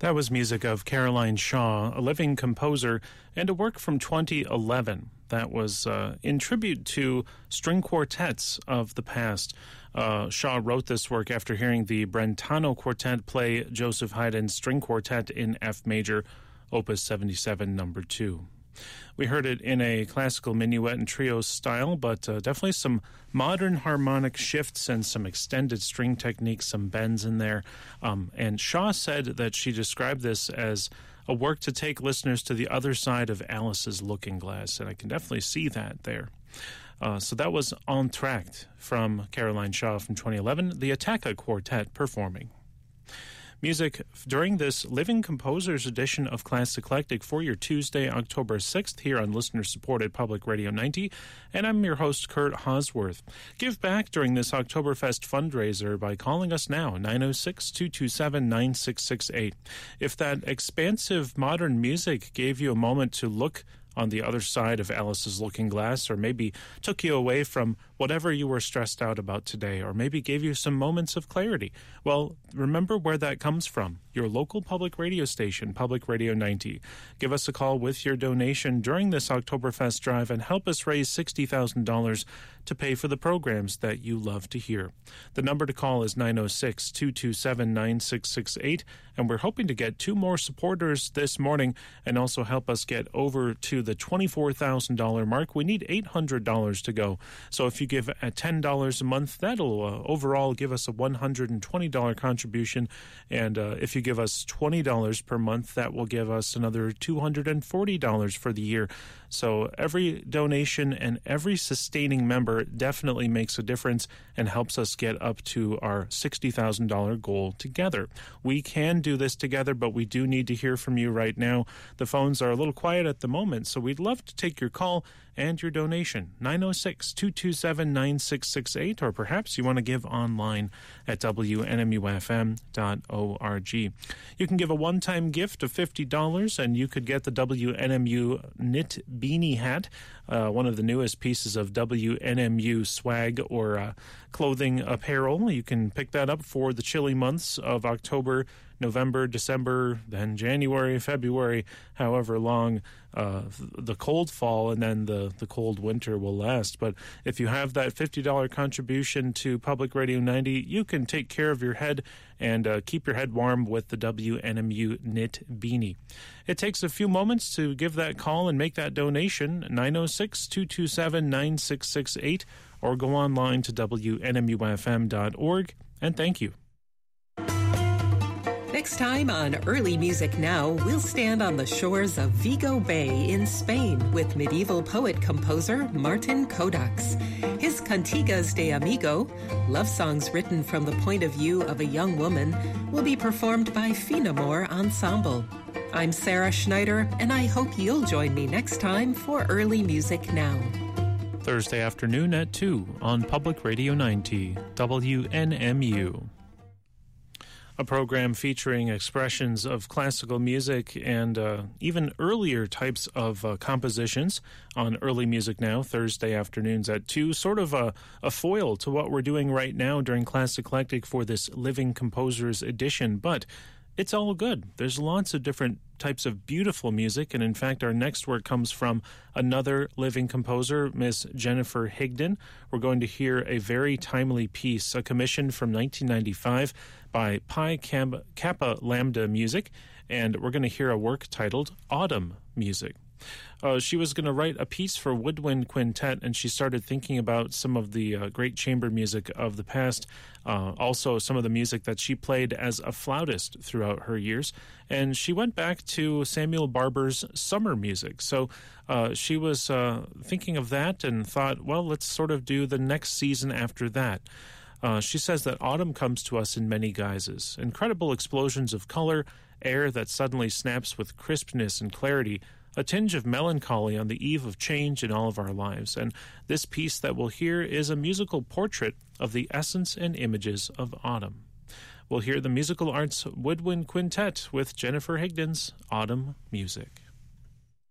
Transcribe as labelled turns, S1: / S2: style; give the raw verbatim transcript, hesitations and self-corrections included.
S1: That was music of Caroline Shaw, a living composer, and a work from twenty eleven that was uh, in tribute to string quartets of the past. Uh, Shaw wrote this work after hearing the Brentano Quartet play Joseph Haydn's String Quartet in F major, Opus seventy-seven, number two. We heard it in a classical minuet and trio style, but uh, definitely some modern harmonic shifts and some extended string techniques, some bends in there. Um, and Shaw said that she described this as a work to take listeners to the other side of Alice's Looking Glass, and I can definitely see that there. Uh, so that was Entr'acte from Caroline Shaw from twenty eleven, the Attacca Quartet performing. Music during this Living Composers edition of Class Eclectic for your Tuesday, October sixth, here on listener-supported Public Radio ninety, and I'm your host, Kurt Hosworth. Give back during this Oktoberfest fundraiser by calling us now, nine oh six, two two seven, nine six six eight. If that expansive modern music gave you a moment to look on the other side of Alice's Looking Glass, or maybe took you away from whatever you were stressed out about today, or maybe gave you some moments of clarity, well, remember where that comes from. Your local public radio station, Public Radio ninety. Give us a call with your donation during this Oktoberfest drive and help us raise sixty thousand dollars to pay for the programs that you love to hear. The number to call is nine oh six, two two seven, nine six six eight, and we're hoping to get two more supporters this morning and also help us get over to the twenty-four thousand dollars mark. We need eight hundred dollars to go. So if you give at ten dollars a month, that'll uh, overall give us a one hundred twenty dollars contribution. And uh, if you give us twenty dollars per month, that will give us another two hundred forty dollars for the year. So every donation and every sustaining member definitely makes a difference and helps us get up to our sixty thousand dollars goal together. We can do this together, but we do need to hear from you right now. The phones are a little quiet at the moment, so we'd love to take your call and your donation. nine oh six, two two seven, nine six six eight, or perhaps you want to give online at W N M U F M dot org. You can give a one-time gift of fifty dollars, and you could get the W N M U knit beanie hat, uh, one of the newest pieces of W N M U swag or uh, clothing apparel. You can pick that up for the chilly months of October, November, December, then January, February, however long uh, the cold fall and then the, the cold winter will last. But if you have that fifty dollars contribution to Public Radio ninety, you can take care of your head and uh, keep your head warm with the W N M U knit beanie. It takes a few moments to give that call and make that donation, nine oh six, two two seven, nine six six eight, or go online to W N M U F M dot org, and thank you.
S2: Next time on Early Music Now, we'll stand on the shores of Vigo Bay in Spain with medieval poet-composer Martin Codax. His Cantigas de Amigo, love songs written from the point of view of a young woman, will be performed by Finamore Ensemble. I'm Sarah Schneider, and I hope you'll join me next time for Early Music Now.
S1: Thursday afternoon at two on Public Radio ninety, W N M U. A program featuring expressions of classical music and uh, even earlier types of uh, compositions on Early Music Now, Thursday afternoons at two, sort of a, a foil to what we're doing right now during Class Eclectic for this Living Composers edition, but it's all good. There's lots of different types of beautiful music, and in fact, our next work comes from another living composer, Miss Jennifer Higdon. We're going to hear a very timely piece, a commission from nineteen ninety-five by Pi Kappa Lambda Music, and we're going to hear a work titled Autumn Music. Uh, she was going to write a piece for Woodwind Quintet, and she started thinking about some of the uh, great chamber music of the past, uh, also some of the music that she played as a flautist throughout her years, and she went back to Samuel Barber's summer music. So uh, she was uh, thinking of that and thought, well, let's sort of do the next season after that. Uh, she says that autumn comes to us in many guises, incredible explosions of color, air that suddenly snaps with crispness and clarity, a tinge of melancholy on the eve of change in all of our lives. And this piece that we'll hear is a musical portrait of the essence and images of autumn. We'll hear the Musical Arts Woodwind Quintet with Jennifer Higdon's Autumn Music.